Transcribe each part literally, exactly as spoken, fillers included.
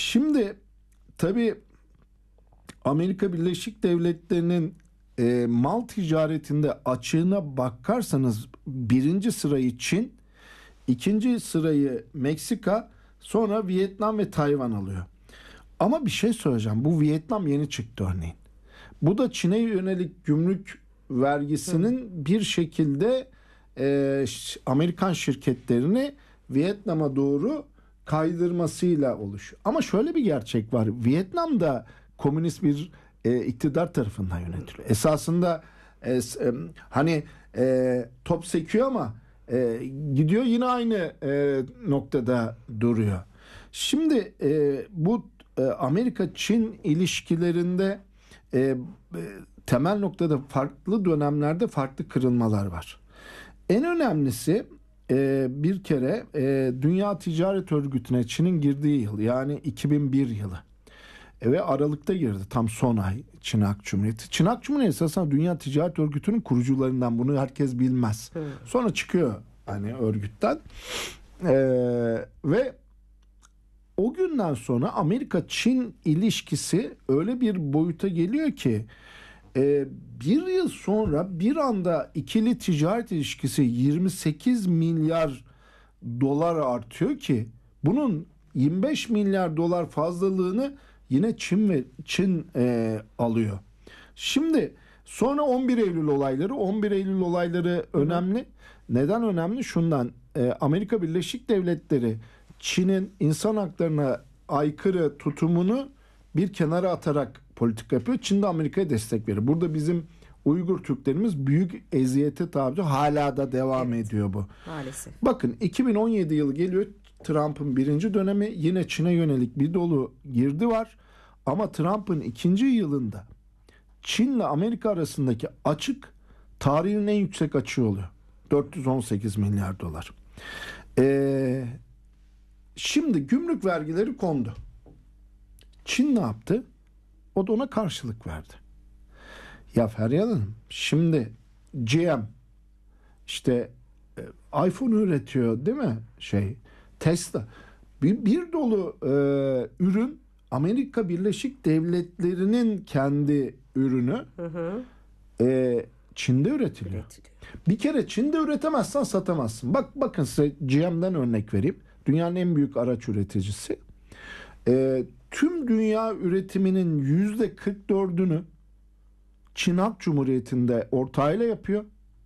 Şimdi tabii Amerika Birleşik Devletleri'nin e, mal ticaretinde açığına bakarsanız birinci sırayı Çin, ikinci sırayı Meksika, sonra Vietnam ve Tayvan alıyor. Ama bir şey söyleyeceğim. Bu Vietnam yeni çıktı örneğin. Bu da Çin'e yönelik gümrük vergisinin Hı. bir şekilde e, Amerikan şirketlerini Vietnam'a doğru kaydırmasıyla oluşuyor. Ama şöyle bir gerçek var. Vietnam'da komünist bir e, iktidar tarafından yönetiliyor. Esasında e, e, hani e, top sekiyor ama e, gidiyor yine aynı e, noktada duruyor. Şimdi e, bu e, Amerika-Çin ilişkilerinde e, e, temel noktada farklı dönemlerde farklı kırılmalar var. En önemlisi e, bir kere e, Dünya Ticaret Örgütü'ne Çin'in girdiği yıl, yani iki bin bir yılı. E, ve Aralık'ta girdi, tam son ay Çin Halk Cumhuriyeti. Çin Halk Cumhuriyeti esasında Dünya Ticaret Örgütü'nün kurucularından, bunu herkes bilmez. Hmm. Sonra çıkıyor hani örgütten e, ve o günden sonra Amerika-Çin ilişkisi öyle bir boyuta geliyor ki e, bir yıl sonra bir anda ikili ticaret ilişkisi yirmi sekiz milyar dolar artıyor ki bunun yirmi beş milyar dolar fazlalığını yine Çin ve Çin e, alıyor. Şimdi sonra on bir Eylül olayları, on bir Eylül olayları önemli. Neden önemli? Şundan, e, Amerika Birleşik Devletleri Çin'in insan haklarına aykırı tutumunu bir kenara atarak politika yapıyor. Çin de Amerika'ya destek veriyor. Burada bizim Uygur Türklerimiz büyük eziyete tabi, hala da devam evet. ediyor bu. Maalesef. Bakın iki bin on yedi yılı geliyor. Trump'ın birinci dönemi, yine Çin'e yönelik bir dolu girdi var. Ama Trump'ın ikinci yılında Çin'le Amerika arasındaki açık tarihin en yüksek açığı oluyor. dört yüz on sekiz milyar dolar. Ee, şimdi gümrük vergileri kondu. Çin ne yaptı? O da ona karşılık verdi. Ya Feryal Hanım, şimdi G M işte e, iPhone üretiyor değil mi? Şey Tesla. Bir, bir dolu e, ürün Amerika Birleşik Devletleri'nin kendi ürünü hı hı. E, Çin'de üretiliyor. üretiliyor. Bir kere Çin'de üretemezsen satamazsın. Bak bakın size G M'den örnek vereyim. Dünyanın en büyük araç üreticisi. E, tüm dünya üretiminin yüzde kırk dördünü Çin Halk Cumhuriyeti'nde ortağıyla yapıyor.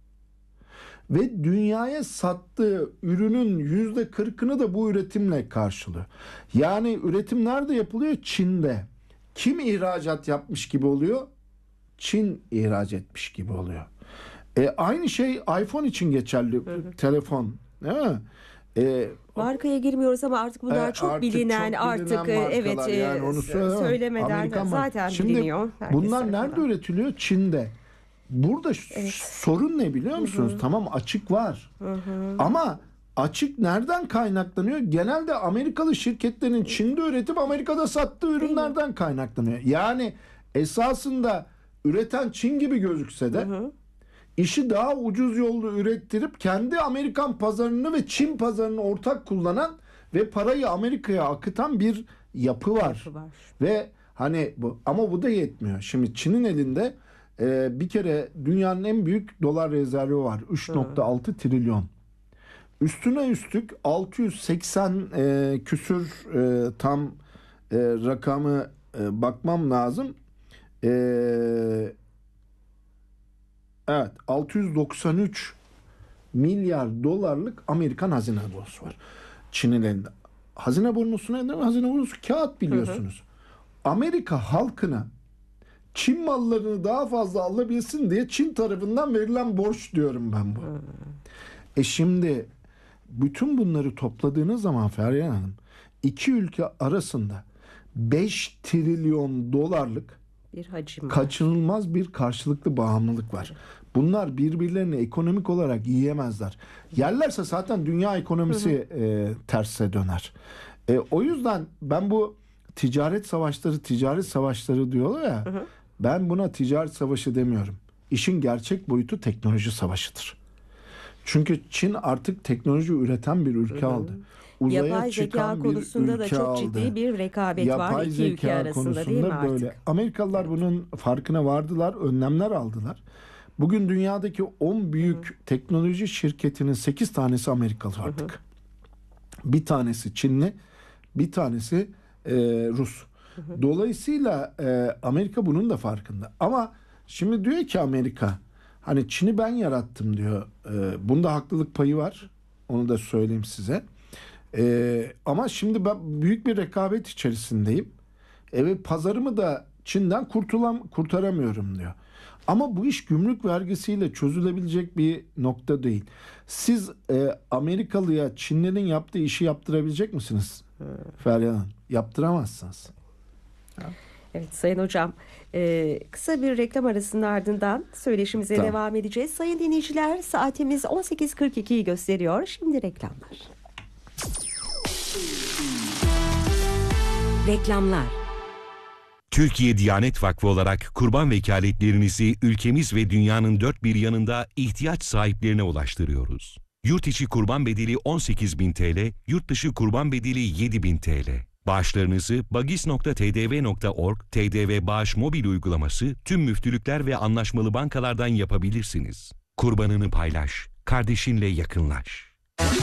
Ve dünyaya sattığı ürünün yüzde kırkını da bu üretimle karşılıyor. Yani üretim nerede yapılıyor? Çin'de. Kim ihracat yapmış gibi oluyor? Çin ihraç etmiş gibi oluyor. E, aynı şey iPhone için geçerli. Hı hı. Telefon. Değil mi? E, Markaya girmiyoruz ama artık bunlar e, çok artık bilinen, çok artık bilinen evet yani onu söylemeden Amerikan zaten Şimdi biliniyor. Bunlar nerede üretiliyor? Çin'de. Burada evet. sorun ne biliyor musunuz? Hı hı. Tamam, açık var. Hı hı. Ama açık nereden kaynaklanıyor? Genelde Amerikalı şirketlerin Çin'de üretip Amerika'da sattığı ürünlerden kaynaklanıyor. Yani esasında üreten Çin gibi gözükse de hı hı. işi daha ucuz yollu ürettirip kendi Amerikan pazarını ve Çin pazarını ortak kullanan ve parayı Amerika'ya akıtan bir yapı var. Yapı var. Ve hani bu, ama bu da yetmiyor. Şimdi Çin'in elinde e, bir kere dünyanın en büyük dolar rezervi var. üç nokta altı trilyon. Üstüne üstlük altı yüz seksen e, küsür e, tam e, rakamı e, bakmam lazım. Eee Evet, altı yüz doksan üç milyar dolarlık Amerikan hazine bonosu var Çin'in elinde. Hazine bonosu ne demek? Hazine bonosu kağıt, biliyorsunuz. Hı hı. Amerika halkına Çin mallarını daha fazla alabilsin diye Çin tarafından verilen borç diyorum ben bu. Hı. E şimdi bütün bunları topladığınız zaman Feryal Hanım, iki ülke arasında beş trilyon dolarlık bir hacim kaçınılmaz var. Bir karşılıklı bağımlılık var. Bunlar birbirlerini ekonomik olarak yiyemezler. Yerlerse zaten dünya ekonomisi hı hı. E, terse döner. E, o yüzden ben bu ticaret savaşları, ticaret savaşları diyorlar ya, hı hı. ben buna ticaret savaşı demiyorum. İşin gerçek boyutu teknoloji savaşıdır. Çünkü Çin artık teknoloji üreten bir ülke hı hı. aldı. uzaya yapay çıkan zeka bir konusunda ülke da çok aldı. ciddi bir rekabet Yapay var iki zeka ülke arasında değil mi konusunda artık? böyle. Amerikalılar evet. bunun farkına vardılar, önlemler aldılar. Bugün dünyadaki on büyük hı hı. teknoloji şirketinin sekiz tanesi Amerikalı artık. Hı hı. Bir tanesi Çinli, bir tanesi e, Rus. Hı hı. Dolayısıyla e, Amerika bunun da farkında. Ama şimdi diyor ki Amerika, hani Çin'i ben yarattım diyor. E, bunda haklılık payı var. Onu da söyleyeyim size. E, ama şimdi ben büyük bir rekabet içerisindeyim. Evet, pazarımı da Çin'den kurtulam kurtaramıyorum diyor. Ama bu iş gümrük vergisiyle çözülebilecek bir nokta değil. Siz e, Amerikalıya Çinlilerin yaptığı işi yaptırabilecek misiniz? Hmm. Feryal Hanım, yaptıramazsınız. Evet Sayın Hocam, e, kısa bir reklam arasının ardından söyleşimize tamam. devam edeceğiz. Sayın dinleyiciler, saatimiz on sekiz kırk ikiyi gösteriyor. Şimdi reklamlar. Reklamlar. Türkiye Diyanet Vakfı olarak kurban vekaletlerinizi ülkemiz ve dünyanın dört bir yanında ihtiyaç sahiplerine ulaştırıyoruz. Yurt içi kurban bedeli on sekiz bin T L, yurt dışı kurban bedeli yedi bin T L. Bağışlarınızı bagis nokta t d v nokta org, T D V Bağış mobil uygulaması, tüm müftülükler ve anlaşmalı bankalardan yapabilirsiniz. Kurbanını paylaş, kardeşinle yakınlaş.